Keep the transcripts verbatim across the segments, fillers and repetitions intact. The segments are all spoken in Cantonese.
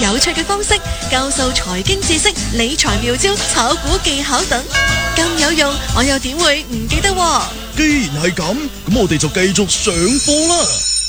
有趣嘅方式教授財經知識、理財妙招、炒股技巧等，咁有用，我又點會唔記得喎？ 既然係咁，咁我哋就繼續上課啦。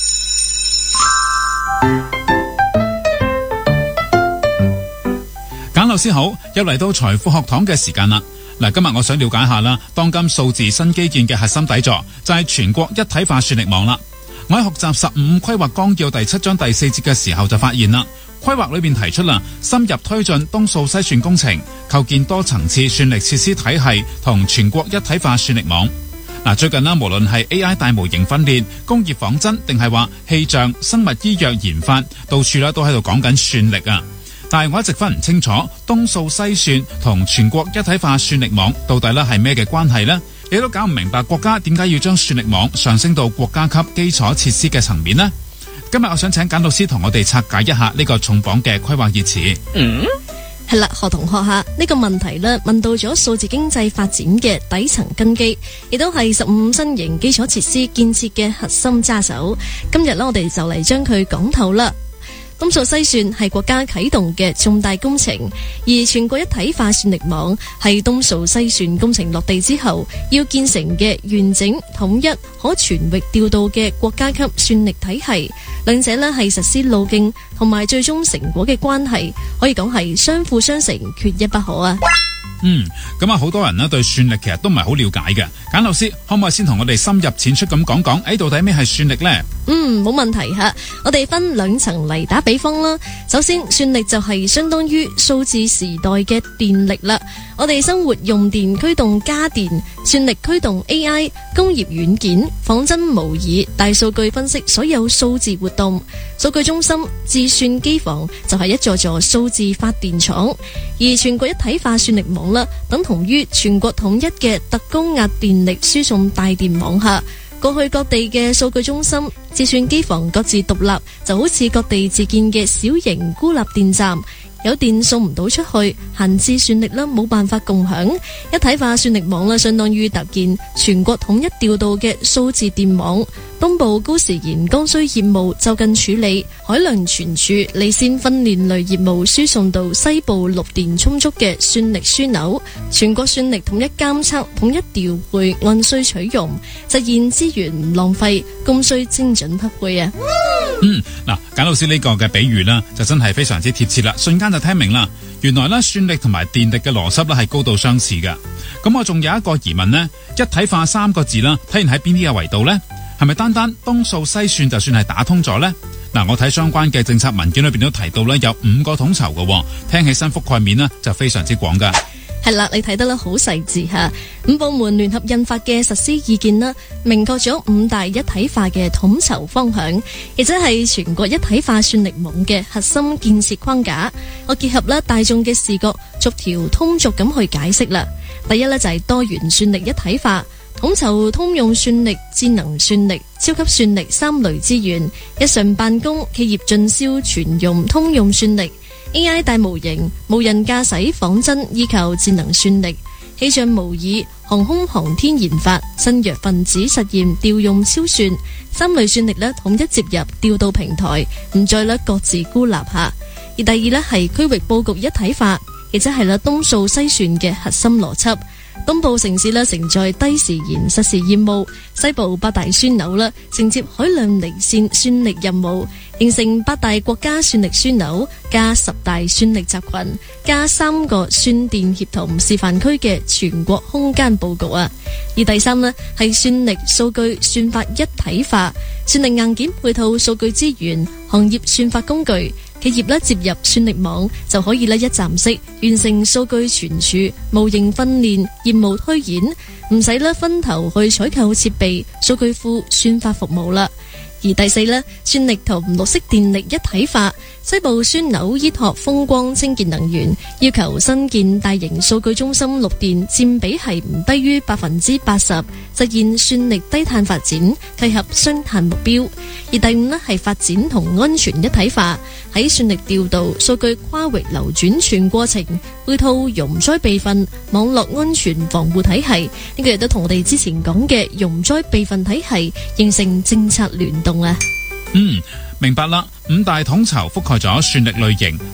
簡老師好，又嚟到財富學堂嘅時間啦。嗱，今日我想了解下啦，當今數字新基建嘅核心底座就係全國一體化算力網啦。我喺學習十五規劃綱要第七章第四節嘅時候就發現啦，規劃裏邊提出啦，深入推進東數西算工程，構建多層次算力設施體系同全國一體化算力網。嗱，最近啦，無論係 A I 大模型訓練、工業仿真，定係話氣象、生物醫藥研發，到處啦都喺度講緊算力啊。但係我一直分唔清楚東數西算同全國一體化算力網到底咧係咩嘅關係呢？亦都搞唔明白國家點解要將算力網上升到國家級基礎設施嘅層面呢？今日我想請簡老師同我哋拆解一下呢個重磅嘅規劃熱詞。 嗯，係啦，學同學下呢個問題呢，問到咗數字經濟發展嘅底層根基，亦都係十五新型基礎設施建設嘅核心揸手。今日呢，我哋就嚟將佢講透啦。東數西算係國家啟動嘅重大工程，而全國一體化算力網係東數西算工程落地之後要建成嘅完整統一可全域調度嘅國家級算力體系。兩者呢係實施路徑同埋最終成果嘅關係，可以講係相輔相成，缺一不可啊！ 嗯，咁啊，好多人呢對算力其實都唔係好了解嘅。簡老師可唔可以先同我哋深入淺出咁講講，誒，到底咩係算力呢？ 嗯，冇問題吓。我哋分兩層嚟打比方啦。首先，算力就係相當於數字時代嘅電力啦。我哋生活用電驅動家電，算力驅動 A I、工業軟件、仿真模擬、大數據分析所有數字活動。數據中心、智算機房就係一座座數字發電廠，而全國一體化算力網啦，等同於全國統一嘅特高壓電力輸送大電網下。過去各地嘅數據中心、智算機房各自獨立，就好似各地自建嘅小型孤立電站，有電送唔到出去，閒置算力啦，冇辦法共享。一體化算力網啦，相當於搭建全國統一調度嘅數字電網。東部高時延剛需業務就近處理，海量存儲、離線訓練類業務輸送到西部綠電充足嘅算力樞紐，全國算力統一監測、統一調配，按需取用，實現資源唔浪費，供需精準匹配啊！ 嗯，嗱，簡老師呢個嘅比喻啦，就真係非常之貼切啦，瞬間就聽明啦。原來咧，算力同埋電力嘅邏輯咧係高度相似嘅。咁我仲有一個疑問呢，一體化三個字啦，體現喺邊啲嘅維度呢？係咪單單東數西算就算係打通咗呢？嗱，我睇相關嘅政策文件裏邊都提到咧，有五個統籌嘅，聽起身覆蓋面呢就非常之廣噶。 係啦，你睇得啦好細緻吓，五部門聯合印發嘅實施意見啦，明確咗五大一體化嘅統籌方向，亦即係全國一體化算力網嘅核心建設框架。我結合啦大眾嘅視覺，逐條通俗咁去解釋啦。第一呢，就係多元算力一體化。統籌通用算力、智能算力、超級算力三類資源，日常辦公、企業進銷全用通用算力。A I 大模型、無人駕駛仿真依靠智能算力，氣象模擬、航空航天研發、新藥分子實驗調用超算。三類算力呢統一接入調度平台，唔再呢各自孤立下。而第二呢係區域佈局一體化，亦即係啦東數西算嘅核心邏輯。東部城市咧承載低時延實時業務，西部八大樞紐啦承接海量離線算力任務，形成八大國家算力樞紐加十大算力集群加三個算電協同示範區嘅全國空間佈局啊！而第三呢係算力數據算法一體化，算力硬件配套數據資源、行業算法工具。企業咧接入算力網就可以咧一站式完成數據存儲、模型訓練、業務推演，唔使咧分頭去採購設備、數據庫、算法服務啦。而第四呢，算力同綠色電力一體化，西部樞紐依託風光清潔能源，要求新建大型數據中心綠電佔比係唔低於百分之八十，實現算力低碳發展，契合雙碳目標。而第五呢係發展同安全一體化，喺算力調度、數據跨域流轉全過程，配套容災備份、網絡安全防護體系，呢個亦都同我哋之前講嘅容災備份體系形成政策聯動啊。 嗯，明白啦。五大統籌覆蓋咗算力類型。